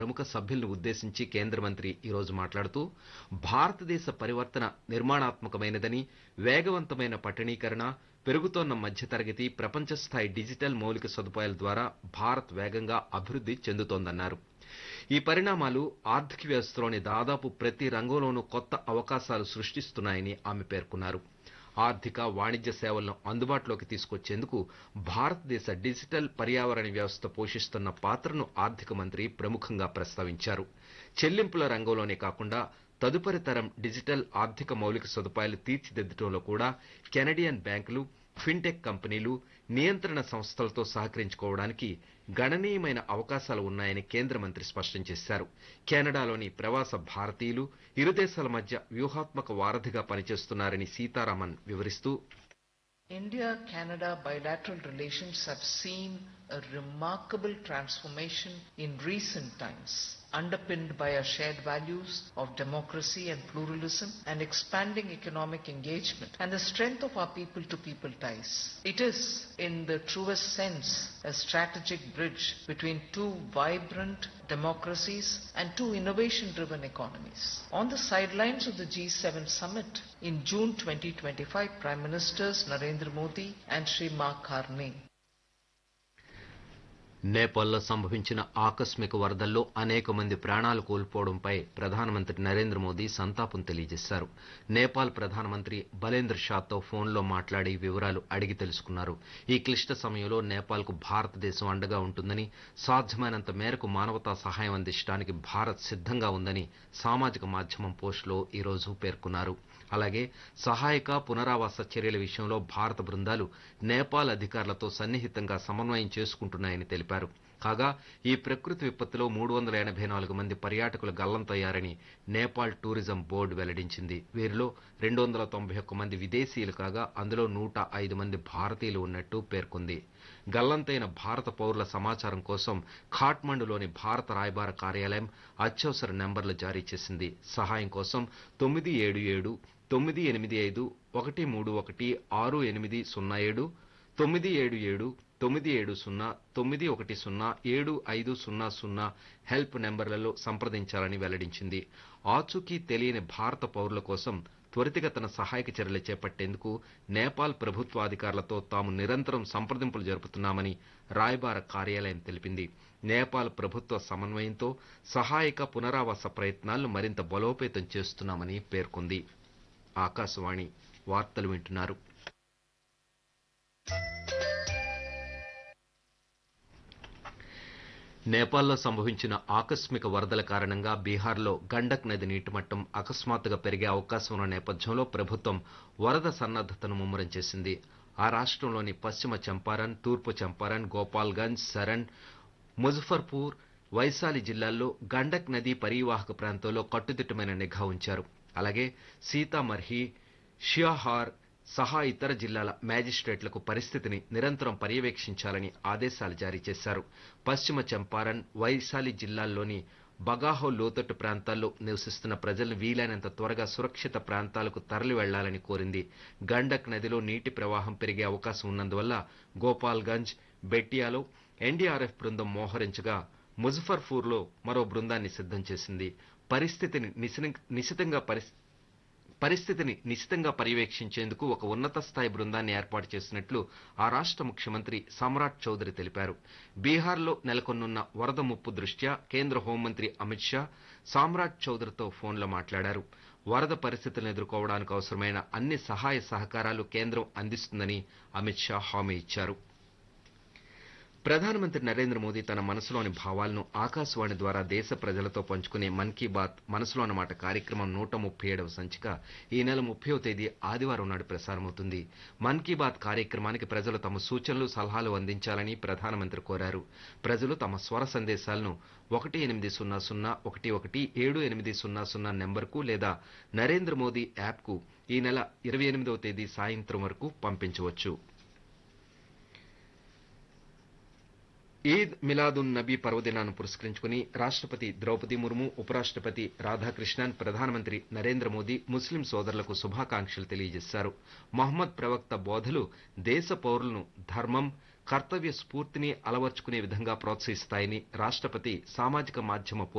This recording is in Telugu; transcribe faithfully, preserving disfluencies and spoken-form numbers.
ప్రముఖ సభ్యులను ఉద్దేశించి కేంద్ర మంత్రి ఈరోజు మాట్లాడుతూ భారతదేశ పరివర్తన నిర్మాణాత్మకమైనదని, వేగవంతమైన పట్టణీకరణ, పెరుగుతోన్న మధ్యతరగతి, ప్రపంచ స్థాయి డిజిటల్ మౌలిక సదుపాయాల ద్వారా భారత్ వేగంగా అభివృద్ధి చెందుతోందన్నారు. ఈ పరిణామాలు ఆర్థిక వ్యవస్థలోని దాదాపు ప్రతి రంగంలోనూ కొత్త అవకాశాలు సృష్టిస్తున్నాయని ఆమె పేర్కొన్నారు. ఆర్థిక, వాణిజ్య సేవలను అందుబాటులోకి తీసుకొచ్చేందుకు భారతదేశ డిజిటల్ పర్యావరణ వ్యవస్థ పోషిస్తున్న పాత్రను ఆర్థిక మంత్రి ప్రముఖంగా ప్రస్తావించారు. చెల్లింపుల రంగంలోనే కాకుండా తదుపరి తరం డిజిటల్ ఆర్థిక మౌలిక సదుపాయాలు తీర్చిదిద్దడంలో కూడా కెనడియన్ బ్యాంకులు, ఫిన్టెక్ కంపెనీలు, నియంత్రణ సంస్థలతో సహకరించుకోవడానికి గణనీయమైన అవకాశాలు ఉన్నాయని కేంద్ర మంత్రి స్పష్టం చేశారు. కెనడాలోని ప్రవాస భారతీయులు ఇరు దేశాల మధ్య వ్యూహాత్మక వారధిగా పనిచేస్తున్నారని సీతారామన్ వివరిస్తూ, India-Canada bilateral relations have seen a remarkable transformation in recent times, underpinned by our shared values of democracy and pluralism and expanding economic engagement and the strength of our people-to-people ties. It is, in the truest sense, a strategic bridge between two vibrant democracies and two innovation-driven economies. On the sidelines of the G seven summit in June twenty twenty-five, Prime Ministers Narendra Modi and Sri Mark Carney నేపాల్లో సంభవించిన ఆకస్మిక వరదల్లో అనేక మంది ప్రాణాలు కోల్పోవడంపై ప్రధానమంత్రి నరేంద్ర మోదీ సంతాపం తెలియజేశారు. నేపాల్ ప్రధానమంత్రి బలేంద్ర షాతో ఫోన్లో మాట్లాడి వివరాలు అడిగి తెలుసుకున్నారు. ఈ క్లిష్ట సమయంలో నేపాల్కు భారతదేశం అండగా ఉంటుందని, సాధ్యమైనంత మేరకు మానవతా సహాయం అందించడానికి భారత్ సిద్ధంగా ఉందని సామాజిక మాధ్యమం పోస్టులో ఈరోజు పేర్కొన్నారు. అలాగే సహాయక, పునరావాస చర్యల విషయంలో భారత బృందాలు నేపాల్ అధికారులతో సన్నిహితంగా సమన్వయం చేసుకుంటున్నాయని తెలిపారు. కాగా ఈ ప్రకృతి విపత్తులో మూడు వందల ఎనభై నాలుగు మంది పర్యాటకులు గల్లంతయ్యారని నేపాల్ టూరిజం బోర్డు వెల్లడించింది. వీరిలో రెండు వందల తొంభై ఒక్క మంది విదేశీయులు కాగా అందులో నూట ఐదు మంది భారతీయులు ఉన్నట్టు పేర్కొంది. గల్లంతైన భారత పౌరుల సమాచారం కోసం ఖాట్మండులోని భారత రాయబార కార్యాలయం అత్యవసర నెంబర్లు జారీ చేసింది. సహాయం కోసం తొమ్మిది ఏడు ఏడు తొమ్మిది ఎనిమిది ఐదు ఒకటి మూడు ఒకటి ఆరు ఎనిమిది సున్నా ఏడు తొమ్మిది ఏడు ఏడు తొమ్మిది ఏడు సున్నా తొమ్మిది ఒకటి సున్నా ఏడు ఐదు సున్నా సున్నా హెల్ప్ నెంబర్లలో సంప్రదించాలని వెల్లడించింది. ఆచూకీ తెలియని భారత పౌరుల కోసం త్వరితగతిన సహాయక చర్యలు చేపట్టేందుకు నేపాల్ ప్రభుత్వాధికారులతో తాము నిరంతరం సంప్రదింపులు జరుపుతున్నామని రాయబార కార్యాలయం తెలిపింది. నేపాల్ ప్రభుత్వ సమన్వయంతో సహాయక, పునరావాస ప్రయత్నాలను మరింత బలోపేతం చేస్తున్నామని పేర్కొంది. ఆకాశవాణి వార్తలు వింటున్నారు. నేపాల్లో సంభవించిన ఆకస్మిక వరదల కారణంగా బీహార్లో గండక్ నది నీటిమట్టం అకస్మాత్తుగా పెరిగే అవకాశం ఉన్న నేపథ్యంలో ప్రభుత్వం వరద సన్నద్దతను ముమ్మరం చేసింది. ఆ రాష్ట్రంలోని పశ్చిమ చంపారన్, తూర్పు చంపారన్, గోపాల్గంజ్, సరణ్, ముజఫర్పూర్, వైశాలి జిల్లాల్లో గండక్ నది పరీవాహక ప్రాంతంలో కట్టుదిట్టమైన నిఘా ఉంచారు. అలాగే సీతామర్హి, షియాహార్ సహా ఇతర జిల్లాల మ్యాజిస్ట్రేట్లకు పరిస్థితిని నిరంతరం పర్యవేక్షించాలని ఆదేశాలు జారీ చేశారు. పశ్చిమ చంపారన్, వైశాలి జిల్లాల్లోని బగాహో లోతట్టు ప్రాంతాల్లో నివసిస్తున్న ప్రజలను వీలైనంత త్వరగా సురక్షిత ప్రాంతాలకు తరలి వెళ్లాలని కోరింది. గండక్ నదిలో నీటి ప్రవాహం పెరిగే అవకాశం ఉన్నందువల్ల గోపాల్గంజ్, బెట్టియాలో ఎన్డీఆర్ఎఫ్ బృందం మోహరించగా ముజఫర్పూర్లో మరో బృందాన్ని సిద్ధం చేసింది. పరిస్థితిని నిశితంగా పరిస్థితిని నిశితంగా పర్యవేక్షించేందుకు ఒక ఉన్నత స్థాయి బృందాన్ని ఏర్పాటు చేసినట్లు ఆ రాష్ట్ర ముఖ్యమంత్రి సమ్రాట్ చౌదరి తెలిపారు. బీహార్లో నెలకొన్నున్న వరద ముప్పు దృష్ట్యా కేంద్ర హోంమంత్రి అమిత్ షా సమ్రాట్ చౌదరితో ఫోన్లో మాట్లాడారు. వరద పరిస్థితులను ఎదుర్కోవడానికి అవసరమైన అన్ని సహాయ సహకారాలు కేంద్రం అందిస్తుందని అమిత్ షా హామీ ఇచ్చారు. ప్రధానమంత్రి నరేంద్ర మోదీ తన మనసులోని భావాలను ఆకాశవాణి ద్వారా దేశ ప్రజలతో పంచుకునే మన్ కీ బాత్ మనసులోని మాట కార్యక్రమం నూట ముప్పై ఏడవ సంచిక ఈ నెల ముప్పైవ తేదీ ఆదివారం నాడు ప్రసారమవుతుంది. మన్ కీ బాత్ కార్యక్రమానికి ప్రజలు తమ సూచనలు, సలహాలు అందించాలని ప్రధానమంత్రి కోరారు. ప్రజలు తమ స్వర సందేశాలను ఒకటి ఎనిమిది సున్నా సున్నా ఒకటి ఒకటి ఏడు ఎనిమిది సున్నా సున్నా నెంబర్కు లేదా నరేంద్ర మోదీ యాప్కు ఈ నెల ఇరవై ఎనిమిదవ తేదీ సాయంత్రం వరకు పంపించవచ్చు. ఈద్ మిలాదున్ నబీ పర్వదినాన్ని పురస్కరించుకుని రాష్ట్రపతి ద్రౌపది ముర్ము, ఉపరాష్ట్రపతి రాధాకృష్ణన్, ప్రధానమంత్రి నరేంద్ర మోదీ ముస్లిం సోదరులకు శుభాకాంక్షలు తెలియజేశారు. మహమ్మద్ ప్రవక్త బోధలు దేశ పౌరులను ధర్మం, కర్తవ్య స్ఫూర్తిని అలవర్చుకునే విధంగా ప్రోత్సహిస్తాయని రాష్ట్రపతి సామాజిక మాధ్యమ